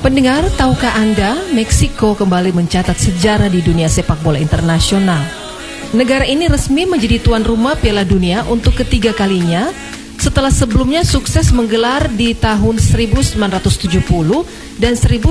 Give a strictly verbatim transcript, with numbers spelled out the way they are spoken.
Pendengar, tahukah Anda, Meksiko kembali mencatat sejarah di dunia sepak bola internasional. Negara ini resmi menjadi tuan rumah Piala Dunia untuk ketiga kalinya setelah sebelumnya sukses menggelar di tahun seribu sembilan ratus tujuh puluh dan seribu